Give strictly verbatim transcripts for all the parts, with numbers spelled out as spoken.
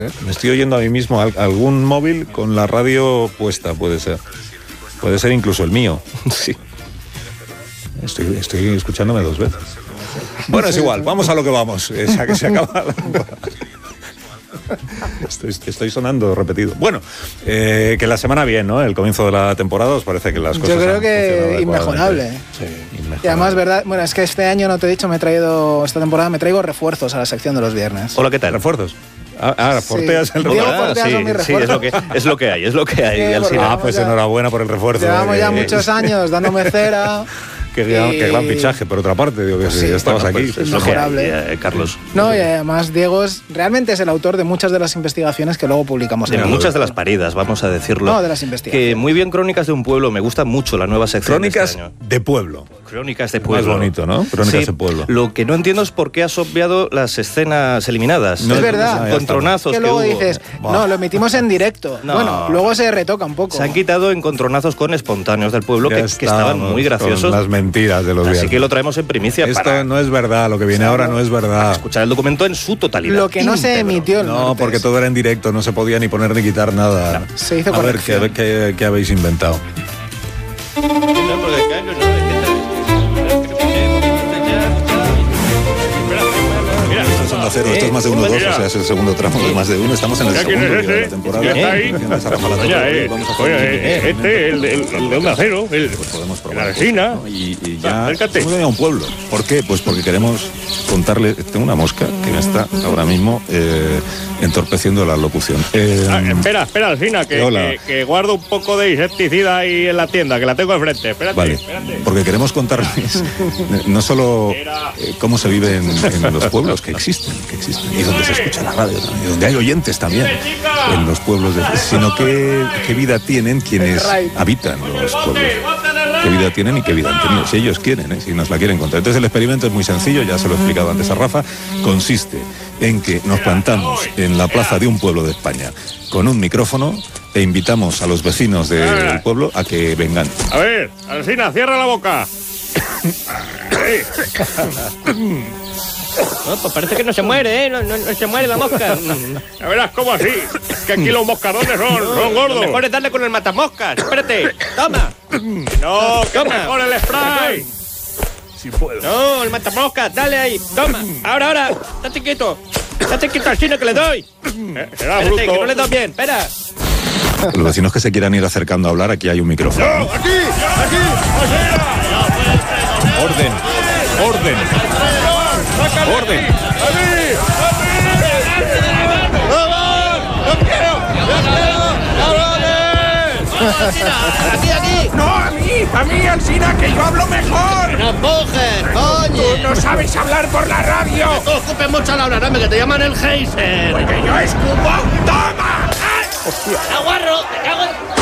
Me estoy oyendo a mí mismo, algún móvil con la radio puesta, puede ser. Puede ser incluso el mío. Sí. Estoy, estoy escuchándome dos veces. Bueno, es igual, vamos a lo que vamos. Ya que se acaba la... Estoy, estoy sonando repetido. Bueno, eh, que la semana bien, ¿no? El comienzo de la temporada, ¿os parece que las cosas? Yo creo que inmejorable. Sí, inmejorable. Y además, verdad, bueno, es que este año, no te he dicho, me he traído, esta temporada me traigo refuerzos a la sección de los viernes. Hola, ¿qué tal? ¿Refuerzos? Ah, ah porteas sí. el refuerzo. Ah, sí, sí, es lo que es lo que hay, es lo que hay. Sí, ah, pues ya, enhorabuena por el refuerzo. Llevamos eh, ya eh, muchos años dándome cera. Qué, y... qué gran fichaje, por otra parte, digo que pues sí, ya estabas bueno, aquí. Pues es mejorable, eh, Carlos. No, y además Diego es, realmente es el autor de muchas de las investigaciones que luego publicamos. De en muchas de las paridas, vamos a decirlo. No, de las investigaciones. Que muy bien, Crónicas de un pueblo, me gusta mucho la nueva sección. Crónicas de, este año. de pueblo. Crónicas de pueblo. Más bonito, ¿no? Crónicas sí, de pueblo. Lo que no entiendo es por qué has obviado las escenas eliminadas. No, es verdad. Encontronazos que que luego hubo. dices, Bah. no, lo emitimos en directo. No. Bueno, luego se retoca un poco. Se han quitado encontronazos con espontáneos del pueblo que, que estaban muy graciosos. Las mentiras de los Así viernes. que lo traemos en primicia. Esto para... no es verdad, lo que viene ahora no es verdad. Escuchar el documento en su totalidad. Lo que no íntegro. se emitió el No, martes. porque todo era en directo, no se podía ni poner ni quitar nada. No, se hizo a ver, corrección. ¿qué, qué, qué habéis inventado? Onda Cero, esto es más de uno dos, o sea, es el segundo tramo de más de uno. Estamos en el segundo día de la temporada. ¿Eh? Oye, este, el, el, el de Onda Cero, el, pues podemos probar la resina. ¿no? y, y ya acércate. hemos venido a un pueblo. ¿Por qué? Pues porque queremos contarle. Tengo una mosca que me está ahora mismo eh, entorpeciendo la locución. Eh, Ah, espera, espera, Alcina, que, que, que guardo un poco de insecticida ahí en la tienda, que la tengo enfrente. Espérate, vale, espérate. porque queremos contarles no solo eh, cómo se vive en, en los pueblos que existen, que existen, y donde se escucha la radio también, y donde hay oyentes también en los pueblos, de, sino qué, qué vida tienen quienes habitan los pueblos. Qué vida tienen y qué vida han tenido, si ellos quieren, ¿eh? Si nos la quieren contar. Entonces el experimento es muy sencillo, ya se lo he explicado antes a Rafa, consiste en que nos plantamos en la plaza de un pueblo de España con un micrófono e invitamos a los vecinos del pueblo a que vengan. A ver, Alcina, cierra la boca. No, pues parece que no se muere, ¿eh? No, no, no se muere la mosca. Ya verás cómo así. Que aquí los moscardones son, son gordos. Lo mejor es darle con el matamoscas. Espérate, toma. No, que Toma. mejor el spray. Si puedo. No, el matamoscas, dale ahí. Toma. Ahora, ahora. Estate quieto. Estate quieto al chino que le doy. Eh, será Espérate, bruto. que no le doy bien. Espera. Los vecinos que se quieran ir acercando a hablar, aquí hay un micrófono. ¡No, aquí! ¡Aquí! Orden, orden, orden. Aquí, aquí. ¡No, a mí! ¡A mí, Alsina, que yo hablo mejor! No empujes, coño. ¡Tú no sabes hablar por la radio! No ocupes mucho la hora, dame, que te llaman el geyser. ¡Porque yo escupo! ¡Toma! ¡Ay! ¡Aguarro! ¡Me cago en...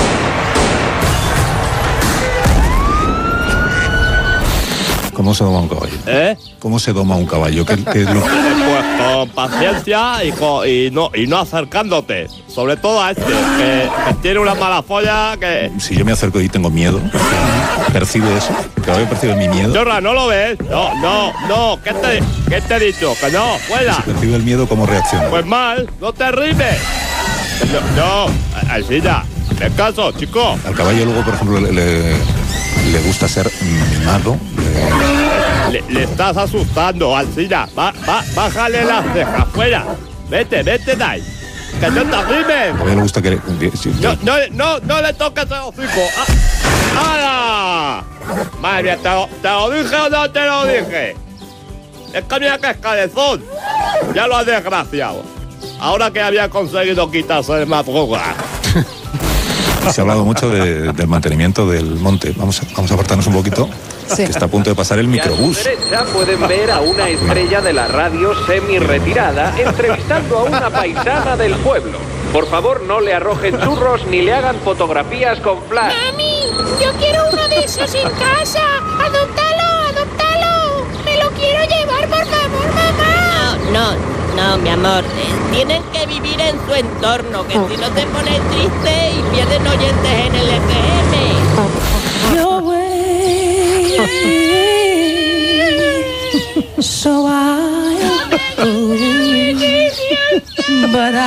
¿Cómo se doma un caballo? ¿Eh? ¿Cómo se doma un caballo? ¿Qué, qué es lo... Pues con paciencia y, con, y, no, y no acercándote. Sobre todo a este, que, que tiene una mala folla que... Si yo me acerco y tengo miedo, ¿percibe eso? ¿El caballo percibe mi miedo? Chorra, ¿no lo ves? No, no, no. ¿Qué te, qué te he dicho? Que no, fuera. Si percibe el miedo, ¿cómo reacciona? Pues mal, no te rimes. No, no, Alcina, hazme caso, chico. Al caballo luego, por ejemplo, le, le, le gusta ser mimado. Le... Le, le estás asustando, Alcina. Va, va, bájale las cejas, fuera. Vete, vete de ahí. Que no te rimes. Al caballo le gusta que... Le... No, no, no, no le toques el hocico. ¡Ah! ¡Hala! Madre mía, ¿te, lo- ¿te lo dije o no te lo dije? Es que mira que es cabezón. Ya lo has desgraciado. Ahora que había conseguido quitarse de madruga. Se ha hablado mucho de, del mantenimiento del monte. Vamos a, vamos a apartarnos un poquito, Sí. que está a punto de pasar el Y a su microbús. derecha pueden ver a una estrella de la radio semi-retirada entrevistando a una paisana del pueblo. Por favor, no le arrojen churros ni le hagan fotografías con flash. ¡Mami! ¡Yo quiero uno de esos en casa! ¡Adóptalo! ¡Adóptalo! ¡Me lo quiero llevar, por favor, mamá! No, no, no, mi amor. Eh, tienen que vivir en su entorno, que si no se ponen tristes y pierden oyentes en el F M. Your way, so I, but I